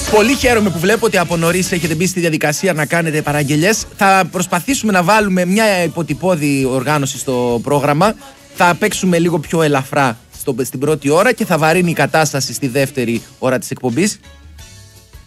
Πολύ χαίρομαι που βλέπω ότι από νωρίς έχετε μπει στη διαδικασία να κάνετε παραγγελιές. Θα προσπαθήσουμε να βάλουμε μια υποτυπώδη οργάνωση στο πρόγραμμα. Θα παίξουμε λίγο πιο ελαφρά στην πρώτη ώρα και θα βαρύνει η κατάσταση στη δεύτερη ώρα της εκπομπής.